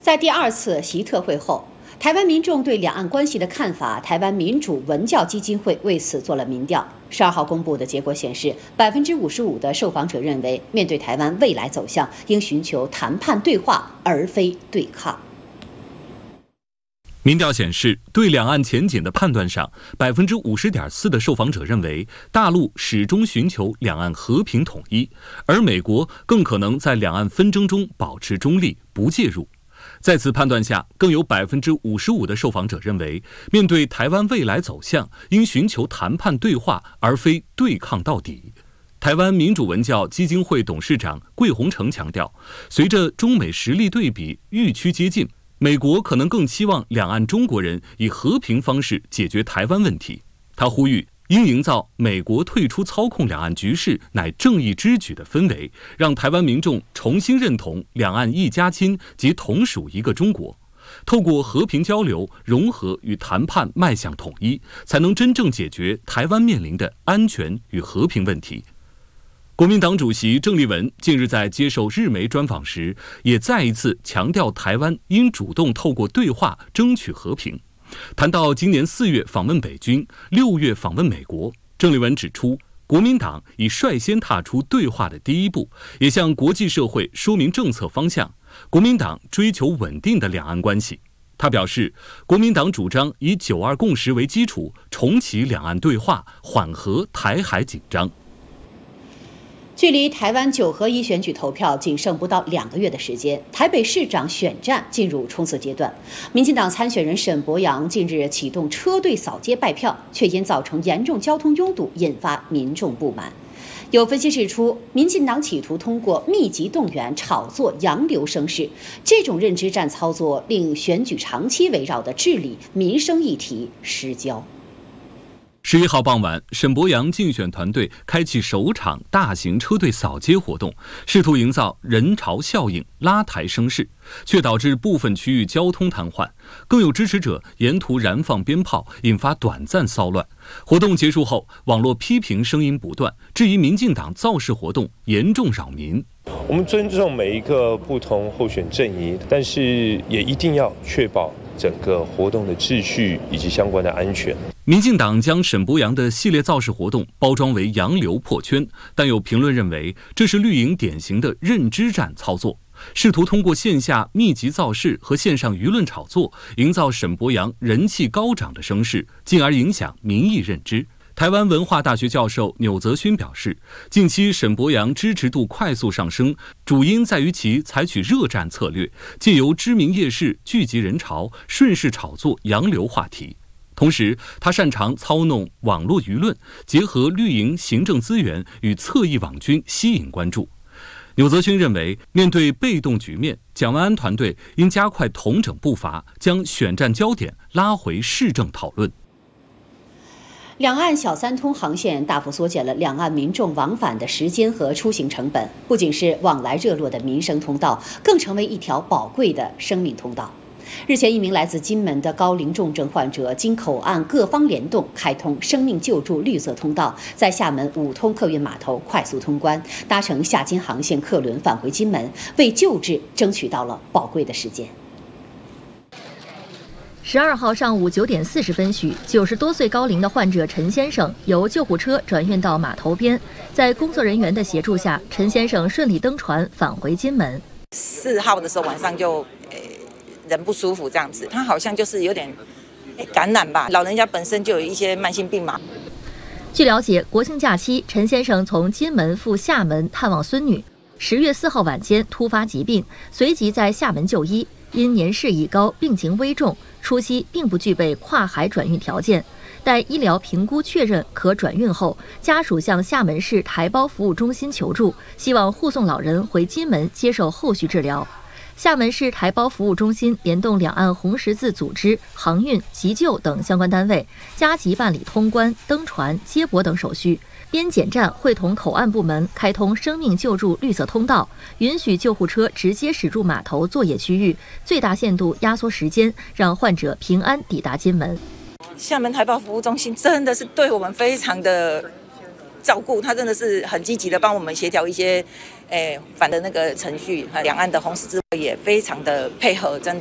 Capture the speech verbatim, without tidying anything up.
在第二次习特会后，台湾民众对两岸关系的看法，台湾民主文教基金会为此做了民调。十二号公布的结果显示，百分之五十五的受访者认为，面对台湾未来走向，应寻求谈判对话，而非对抗。 民调显示，对两岸前景的判断上，百分之五十点四的受访者认为，大陆始终寻求两岸和平统一，而美国更可能在两岸纷争中保持中立，不介入。在此判断下，更有百分之五十五的受访者认为，面对台湾未来走向，应寻求谈判对话，而非对抗到底。台湾民主文教基金会董事长桂宏成强调，随着中美实力对比愈趋接近，美国可能更期望两岸中国人以和平方式解决台湾问题。他呼吁应营造美国退出操控两岸局势乃正义之举的氛围，让台湾民众重新认同两岸一家亲及同属一个中国。透过和平交流、融合与谈判迈向统一，才能真正解决台湾面临的安全与和平问题。国民党主席郑丽文近日在接受日媒专访时，也再一次强调台湾应主动透过对话争取和平。谈到今年四月访问北京，六月访问美国，郑丽文指出，国民党已率先踏出对话的第一步，也向国际社会说明政策方向。国民党追求稳定的两岸关系。他表示，国民党主张以九二共识为基础，重启两岸对话，缓和台海紧张。 距离台湾九合一选举投票仅剩不到两个月的时间，台北市长选战进入冲刺阶段。民进党参选人沈伯洋近日启动车队扫街拜票，却因造成严重交通拥堵，引发民众不满。有分析指出，民进党企图通过密集动员炒作洋流声势，这种认知战操作令选举长期围绕的治理民生议题失焦。 十一号傍晚，沈伯洋竞选团队开启首场大型车队扫街活动，试图营造人潮效应，拉抬声势，却导致部分区域交通瘫痪。更有支持者沿途燃放鞭炮，引发短暂骚乱。活动结束后，网络批评声音不断，质疑民进党造势活动严重扰民。 我们尊重每一个不同候选阵营，但是也一定要确保整个活动的秩序以及相关的安全。 民进党将沈伯洋的系列造势活动包装为洋流破圈，但有评论认为这是绿营典型的认知战操作，试图通过线下密集造势和线上舆论炒作，营造沈伯洋人气高涨的声势，进而影响民意认知。台湾文化大学教授钮泽勋表示，近期沈伯洋支持度快速上升，主因在于其采取热战策略，借由知名夜市聚集人潮，顺势炒作洋流话题。同时，他擅长操弄网络舆论，结合绿营行政资源与侧翼网军吸引关注。钮泽勋认为，面对被动局面，蒋万安团队应加快统整步伐，将选战焦点拉回市政讨论。 两岸小三通航线大幅缩减了两岸民众往返的时间和出行成本，不仅是往来热络的民生通道，更成为一条宝贵的生命通道。日前，一名来自金门的高龄重症患者经口岸各方联动，开通生命救助绿色通道，在厦门五通客运码头快速通关，搭乘厦金航线客轮返回金门，为救治争取到了宝贵的时间。 十二号上午九点四十分许，九十多岁高龄的患者陈先生由救护车转运到码头边，在工作人员的协助下，陈先生顺利登船返回金门。 四号的时候晚上就呃人不舒服这样子，他好像就是有点感染吧，老人家本身就有一些慢性病嘛。 据了解，国庆假期，陈先生从金门赴厦门探望孙女，十月四号晚间突发疾病，随即在厦门就医，因年事已高，病情危重，初期并不具备跨海转运条件。待医疗评估确认可转运后，家属向厦门市台胞服务中心求助，希望护送老人回金门接受后续治疗。厦门市台胞服务中心联动两岸红十字组织、航运、急救等相关单位，加急办理通关、登船、接驳等手续。边检站会同口岸部门开通生命救助绿色通道，允许救护车直接驶入码头作业区域，最大限度压缩时间，让患者平安抵达金门。 厦门台胞服务中心真的是对我们非常的照顾，他真的是很积极的帮我们协调一些诶反的那个程序，两岸的红十字会也非常的配合，真。